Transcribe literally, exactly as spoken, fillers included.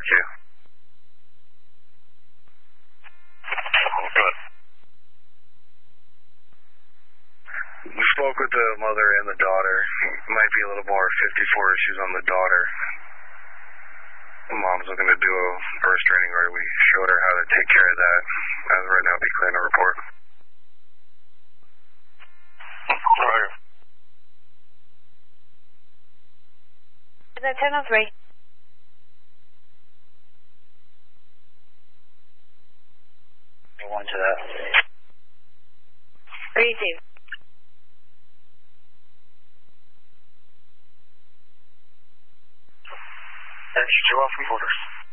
you. Good. We spoke with the mother and the daughter. Might be a little more fifty-four issues on the daughter. Mom's looking to do a, a restraining order. We showed her how to take care of that. As of right now, be clearing a report. Right. Is that ten oh three? One to that. Receive. Thank you. Two off from orders.